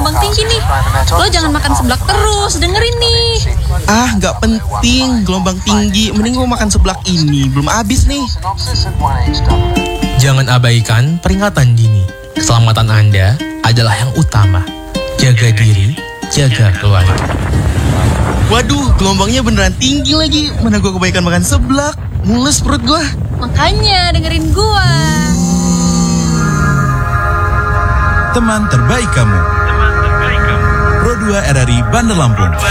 gelombang tinggi nih. Lo jangan makan seblak terus, dengerin nih. Ah, nggak penting gelombang tinggi. Mending gue makan seblak ini, belum habis nih. Jangan abaikan peringatan dini. Keselamatan Anda adalah yang utama. Jaga diri, jaga keluarga. Waduh, gelombangnya beneran tinggi lagi. Mana gue kebaikan makan seblak, mules perut gue. Makanya dengerin gua. Teman terbaik kamu. Pro 2 RRI Bandar Lampung.